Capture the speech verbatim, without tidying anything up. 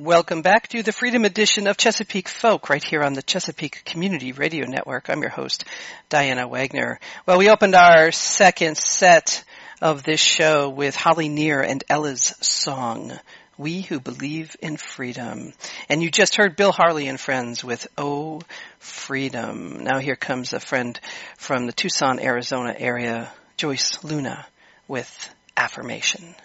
Welcome back to the Freedom Edition of Chesapeake Folk right here on the Chesapeake Community Radio Network. I'm your host, Diana Wagner. Well, we opened our second set of this show with Holly Near and Ella's song, We Who Believe in Freedom. And you just heard Bill Harley and Friends with Oh, Freedom. Now here comes a friend from the Tucson, Arizona area, Joyce Luna, with Affirmation.